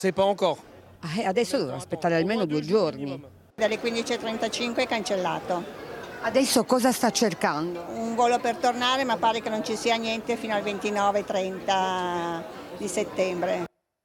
C'est pas encore. Adesso devono aspettare almeno 2 giorni. Dalle 15:35 è cancellato. Adesso cosa sta cercando? Un volo per tornare, ma pare che non ci sia niente fino al 29-30 di settembre.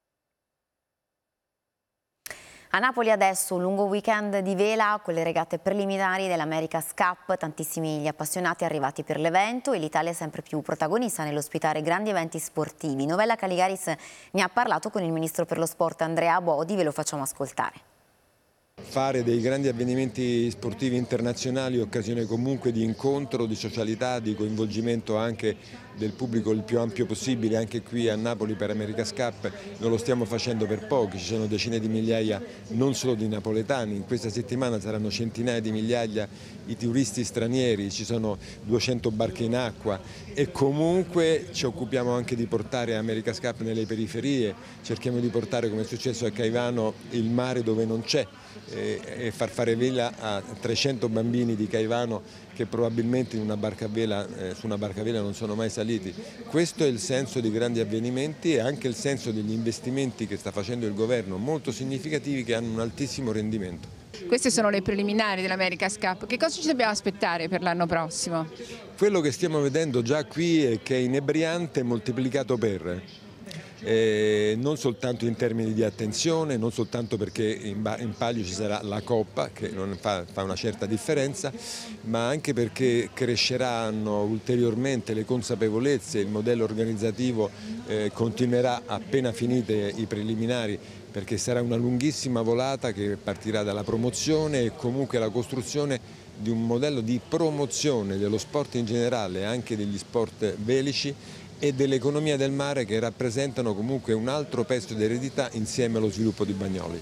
A Napoli adesso un lungo weekend di vela con le regate preliminari dell'America's Cup, tantissimi gli appassionati arrivati per l'evento e l'Italia è sempre più protagonista nell'ospitare grandi eventi sportivi. Novella Caligaris ne ha parlato con il ministro per lo sport Andrea Abodi, ve lo facciamo ascoltare. Fare dei grandi avvenimenti sportivi internazionali è occasione comunque di incontro, di socialità, di coinvolgimento anche del pubblico il più ampio possibile. Anche qui a Napoli per America's Cup non lo stiamo facendo per pochi, ci sono decine di migliaia non solo di napoletani, in questa settimana saranno centinaia di migliaia i turisti stranieri, ci sono 200 barche in acqua e comunque ci occupiamo anche di portare America's Cup nelle periferie, cerchiamo di portare, come è successo a Caivano, il mare dove non c'è e far fare vela a 300 bambini di Caivano che probabilmente in una barca a vela, su una barca a vela non sono mai saliti. Questo è il senso di grandi avvenimenti e anche il senso degli investimenti che sta facendo il governo, molto significativi, che hanno un altissimo rendimento. Queste sono le preliminari dell'America's Cup. Che cosa ci dobbiamo aspettare per l'anno prossimo? Quello che stiamo vedendo già qui è che è inebriante moltiplicato per. Non soltanto in termini di attenzione, non soltanto perché in palio ci sarà la Coppa che non fa una certa differenza, ma anche perché cresceranno ulteriormente le consapevolezze, il modello organizzativo continuerà appena finite i preliminari, perché sarà una lunghissima volata che partirà dalla promozione e comunque la costruzione di un modello di promozione dello sport in generale, anche degli sport velici, e dell'economia del mare, che rappresentano comunque un altro pezzo di eredità insieme allo sviluppo di Bagnoli.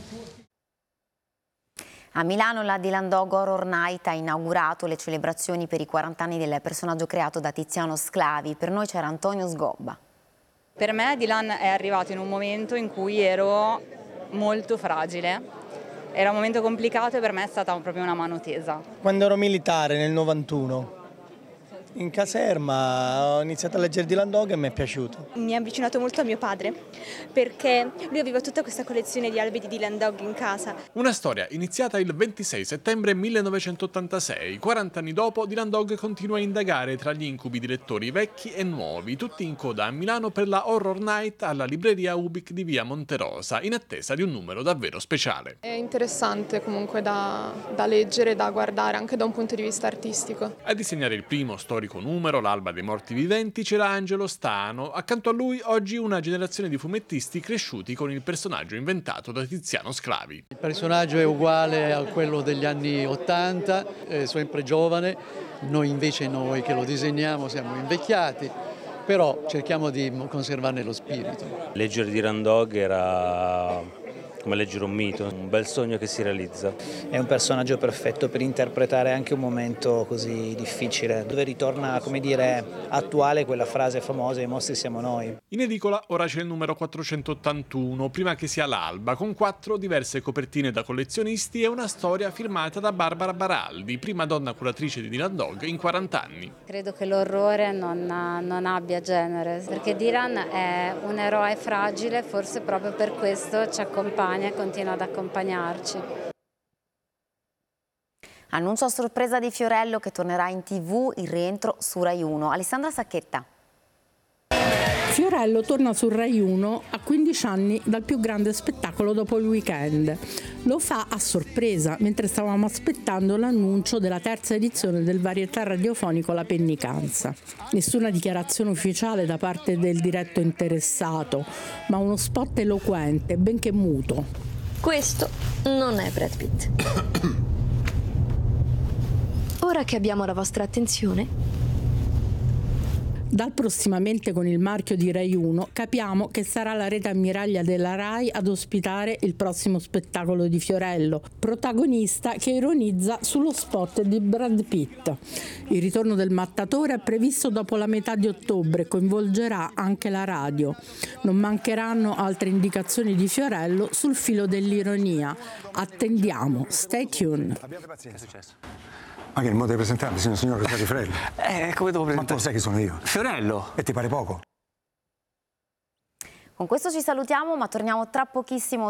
A Milano la Dylan Dog Horror Night ha inaugurato le celebrazioni per i 40 anni del personaggio creato da Tiziano Sclavi. Per noi c'era Antonio Sgobba. Per me Dylan è arrivato in un momento in cui ero molto fragile. Era un momento complicato e per me è stata proprio una mano tesa. Quando ero militare nel 91. In caserma ho iniziato a leggere Dylan Dog e mi è piaciuto. Mi ha avvicinato molto a mio padre perché lui aveva tutta questa collezione di albi di Dylan Dog in casa. Una storia iniziata il 26 settembre 1986. 40 anni dopo Dylan Dog continua a indagare tra gli incubi di lettori vecchi e nuovi, tutti in coda a Milano per la Horror Night alla libreria Ubik di via Monterosa, in attesa di un numero davvero speciale. È interessante comunque da leggere, da guardare anche da un punto di vista artistico. A disegnare il primo storico numero, l'Alba dei Morti Viventi, c'era Angelo Stano. Accanto a lui oggi una generazione di fumettisti cresciuti con il personaggio inventato da Tiziano Sclavi. Il personaggio è uguale a quello degli anni 80, è sempre giovane, noi che lo disegniamo siamo invecchiati, però cerchiamo di conservarne lo spirito. Leggere Dylan Dog era come leggere un mito, un bel sogno che si realizza. È un personaggio perfetto per interpretare anche un momento così difficile, dove ritorna, come dire, attuale quella frase famosa: i mostri siamo noi. In edicola ora c'è il numero 481, prima che sia l'alba, con 4 diverse copertine da collezionisti e una storia firmata da Barbara Baraldi, prima donna curatrice di Dylan Dog in 40 anni. Credo che l'orrore non abbia genere, perché Dylan è un eroe fragile, forse proprio per questo ci accompagna e continua ad accompagnarci. Annuncio a sorpresa di Fiorello che tornerà in TV, il rientro su Rai 1. Alessandra Sacchetta. Fiorello torna su Rai 1 a 15 anni dal più grande spettacolo dopo il weekend. Lo fa a sorpresa, mentre stavamo aspettando l'annuncio della terza edizione del varietà radiofonico La Pennicanza. Nessuna dichiarazione ufficiale da parte del diretto interessato, ma uno spot eloquente, benché muto. Questo non è Brad Pitt. Ora che abbiamo la vostra attenzione, dal prossimamente con il marchio di Rai 1 capiamo che sarà la rete ammiraglia della Rai ad ospitare il prossimo spettacolo di Fiorello, protagonista che ironizza sullo spot di Brad Pitt. Il ritorno del mattatore è previsto dopo la metà di ottobre e coinvolgerà anche la radio. Non mancheranno altre indicazioni di Fiorello sul filo dell'ironia. Attendiamo, stay tuned. Abbiate pazienza. Che è successo? Ma che il modo di presentarmi, signor Riccardi? Come devo presentare? Ma tu sai chi sono io? Fiorello. E ti pare poco? Con questo ci salutiamo, ma torniamo tra pochissimo